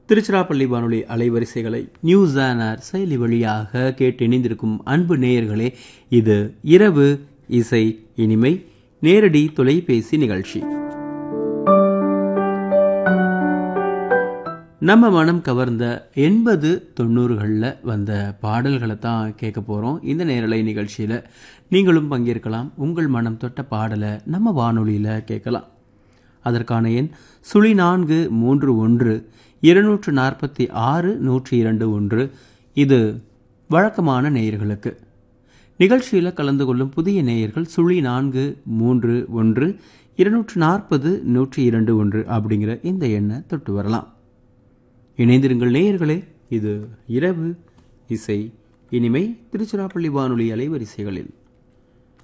திருச்சிராப்பள்ளி வானொலி அலைவரிசைகளை news on air செயலி வழியாக கேட்டு இணைந்திருக்கும் அன்பு நேயர்களே, இது இரவு இசை இனிமை நேரடி தொலைபேசி நிகழ்ச்சி. நம்ம மனம் கவர்ந்த 80-90களில் வந்த பாடல்களை தான் கேட்க போகிறோம். இந்த நேரலை நிகழ்ச்சியில் நீங்களும் பங்கேற்கலாம். உங்கள் மனம் தொட்ட பாடலை நம்ம வானொலியில் கேட்கலாம். அதற்கான எண் 0431-246-102. இது வழக்கமான நேயர்களுக்கு. நிகழ்ச்சியில் கலந்து கொள்ளும் புதிய நேயர்கள் 0431-240-102 அப்படிங்கிற இந்த எண்ணை தொட்டு வரலாம். இணைந்திருங்கள் நேயர்களே, இது இரவு இசை இனிமை திருச்சிராப்பள்ளி வானொலி அலைவரிசைகளில்.